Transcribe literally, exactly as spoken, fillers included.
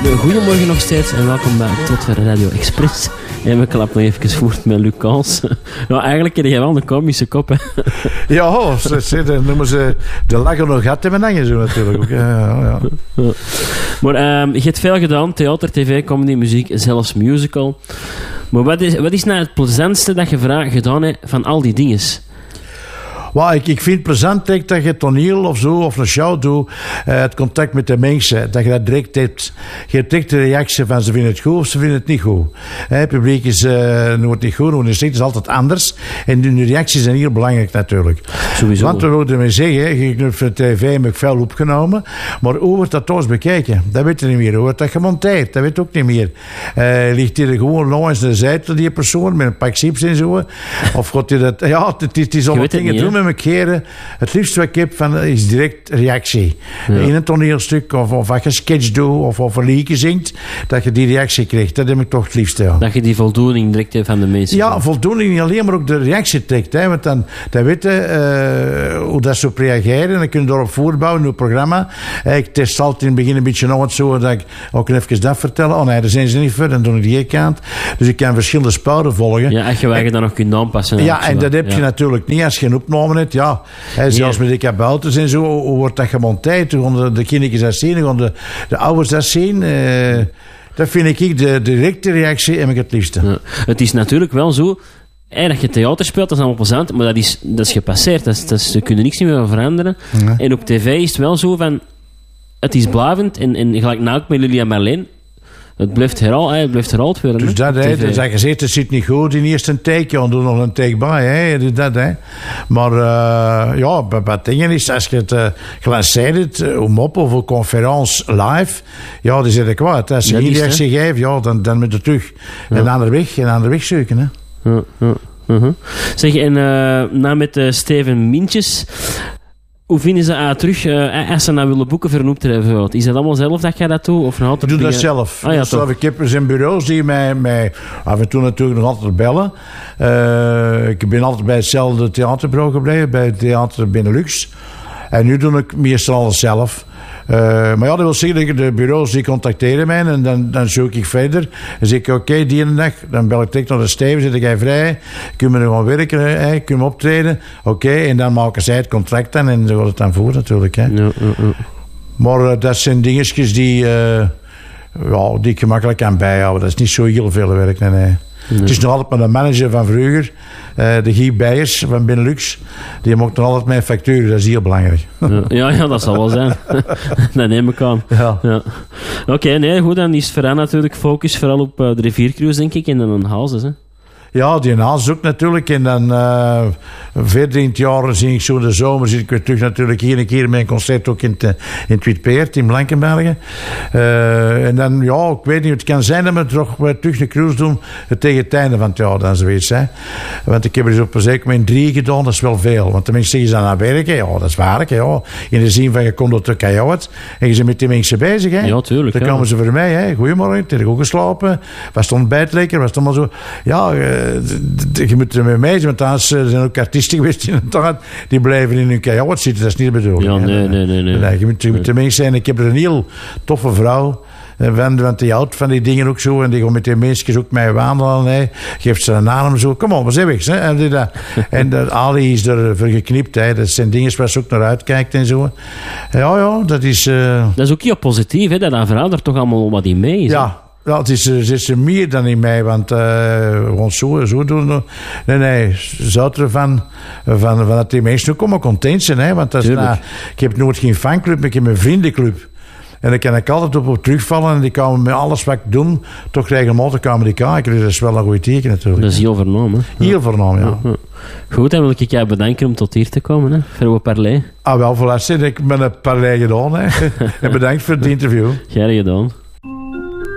Goedemorgen nog steeds en welkom bij Tot voor Radio Express. En we klappen nog even voort met Lucas. Nou, eigenlijk heb jij wel een komische kop, hè? Ja, ze, ze, dat noemen ze de lachen nog gat in mijn hangen zo natuurlijk ook. Ja, ja, ja. Maar um, je hebt veel gedaan, theater, tv, comedy, muziek, zelfs musical. Maar wat is, wat is nou het plezantste dat je vraag gedaan hebt van al die dingen? Well, ik, ik vind het plezant dat je toneel of zo, of een show doet, uh, het contact met de mensen, dat je dat direct hebt. Je hebt direct de reactie van ze vinden het goed of ze vinden het niet goed. Het publiek is, uh, noemt het niet goed, noemt het niet, is altijd anders. En de reacties zijn heel belangrijk natuurlijk. Sowieso. Want we wilden mee zeggen, je hebt voor de tv heb ik veel opgenomen, maar hoe wordt dat thuis bekeken? Dat weet je niet meer. Hoe wordt dat gemonteerd? Dat weet je ook niet meer. Uh, ligt hij er gewoon langs de zijde, die persoon, met een pak chips en zo? Of gaat hij dat... Ja, het, het is allemaal dingen doen met mijn keren. Het liefst wat ik heb van, is direct reactie. Ja. In een toneelstuk, of, of als je sketch doet, of, of een liedje zingt, dat je die reactie krijgt. Dat heb ik toch het liefst. Ja. Dat je die voldoening direct hebt van de mensen. Ja, voldoening niet alleen, maar ook de reactie trekt. Hè, want dan, dan weet je uh, hoe dat ze op reageren. En dan kun je daarop voortbouwen in het programma. Uh, ik test altijd in het begin een beetje nog wat zo, dat ik ook even dat vertellen. Oh nee, daar zijn ze niet voor, dan doe ik die kant. Dus ik kan verschillende spouwen volgen. Ja, als je waar je dan nog kunt aanpassen. Ja, en dat heb je ja. natuurlijk niet als je een opname hebt. Ja, hè, zelfs met de kabouters en zo, hoe wordt dat gemonteerd? Hoe gaan de kinderen dat zien? Hoe gaan de, de ouders dat zien? Uh, dat vind ik de directe reactie heb ik het liefste. Ja. Het is natuurlijk wel zo, hey, dat je theater speelt, dat is allemaal plezant, maar dat is, dat is gepasseerd. Dat is, dat is, daar kun je niks meer aan veranderen. Ja. En op tv is het wel zo van, het is blijvend en, en gelijk na ook met Lily en Marleen, het blijft herhaald, het blijft herhaald worden. Dus dat, hè, dus dat je zegt, het zit niet goed in eerst een take, dan doe nog een take bij, hè, dus dat, hè. Maar, uh, ja, bij wat dingen is, als je het uh, gelanceerd hebt, uh, om op of een conferentie live, ja, dan zit ik kwaad. Als je niet reactie geeft, ja, dan, dan moet je terug ja. een andere weg, een andere weg zoeken, hè. Ja, ja. Uh-huh. Zeg, en uh, nou met uh, Steven Mintjes, hoe vinden ze uh, terug, uh, als ze nou willen boeken voor een optreden? Is dat allemaal zelf dat jij dat doet? Of nog ik doe dat zelf. Ah, ja, zelf. Ik heb zijn bureaus die mij, mij af en toe natuurlijk nog altijd bellen. Uh, ik ben altijd bij hetzelfde theaterbureau gebleven, bij het Theater Benelux. En nu doe ik meestal alles zelf. Uh, maar ja, dat wil zeggen dat de bureaus die contacteren mij en dan, dan zoek ik verder. Dan zeg ik, oké, okay, die ene dag, dan bel ik direct naar de Steven, zit jij vrij, kunnen we gewoon werken, hè, kunnen we optreden, oké, okay, en dan maken zij het contract dan en zo gaat het dan voor natuurlijk. Hè. Ja, ja, ja. Maar uh, dat zijn dingetjes die, uh, ja, die ik gemakkelijk kan bijhouden. Dat is niet zo heel veel werk, nee, nee. Nee. Het is nog altijd met de manager van vroeger, uh, de Guy Beijers van Benelux. Die maakt nog altijd mijn facturen, dat is heel belangrijk. Ja, ja, ja dat zal wel zijn. Dat neem ik aan. Ja. Ja. Oké, okay, nee, goed, dan is het voor hen natuurlijk focus vooral op uh, de riviercruise, denk ik, en dan een Hazes, hè. Ja, die Haas ook natuurlijk. En dan uh, verder in het jaar zie ik zo de zomer zit ik weer terug natuurlijk hier een keer met een concert ook in het, in het Witpeert in Blankenbergen. Uh, en dan, ja, ik weet niet, het kan zijn dat we toch weer terug een cruise doen tegen het einde van het jaar dan zoiets. Hè. Want ik heb er dus op een zeker moment drie gedaan, dat is wel veel. Want de mensen zeggen ze aan het werken, ja, dat is waar. Ja. In de zin van je komt tot de kajuit en je bent met die mensen bezig. Hè. Ja, tuurlijk. Dan ja. komen ze voor mij, hè. Goedemorgen, heb ik ook geslapen? Was het ontbijt lekker? Was het allemaal zo? Ja, uh, je moet er mee mee zijn, want anders zijn ook artiesten geweest in het tijd, die blijven in hun kajuit zitten, dat is niet de bedoeling. Ja, nee, nee, nee. nee. nee je moet, je moet er mee zijn. Ik heb er een heel toffe vrouw, van, want die houdt van die dingen ook zo, en die gaat met die mensen ook mee wandelen, hè. Geeft ze een naam zo, kom op, wat zeg ik, hè. En, die, dat, en de, Ali is er voor geknipt, hè. Dat zijn dingen waar ze ook naar uitkijkt en zo. Ja, ja, dat is... Uh... Dat is ook heel positief, hè, dat een vrouw er toch allemaal wat in mee is. Ja. Hè? Ja, het is, het is er meer dan in mij, want uh, gewoon zo, zo doen. Nee, nee, zouden ervan van, van dat die mensen ook komen content zijn, hè, want dat is, nou, ik heb nooit geen fanclub, maar ik heb een vriendenclub. En daar kan ik altijd op, op terugvallen en die komen met alles wat ik doe, toch regelmatig komen die kijken, dus dat is wel een goed teken natuurlijk. Dat is heel vernomen. Heel ja. vernomen, ja. Ja, ja. Goed, dan wil ik jou bedanken om tot hier te komen, hè, voor uw parley. Ah, wel, voilà, ik ben een parley gedaan, hè. En bedankt voor het interview. Jij gedaan.